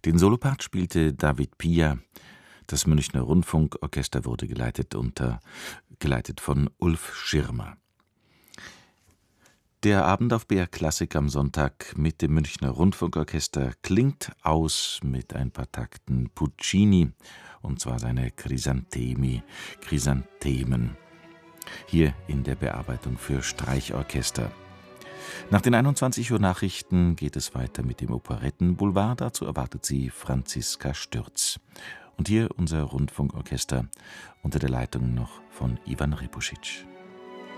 Den Solopart spielte David Pia. Das Münchner Rundfunkorchester wurde geleitet von Ulf Schirmer. Der Abend auf BR Klassik am Sonntag mit dem Münchner Rundfunkorchester klingt aus mit ein paar Takten Puccini, und zwar seine Chrysanthemen, hier in der Bearbeitung für Streichorchester. Nach den 21 Uhr Nachrichten geht es weiter mit dem Operettenboulevard. Dazu erwartet sie Franziska Stürz. Und hier unser Rundfunkorchester unter der Leitung noch von Ivan Repusic.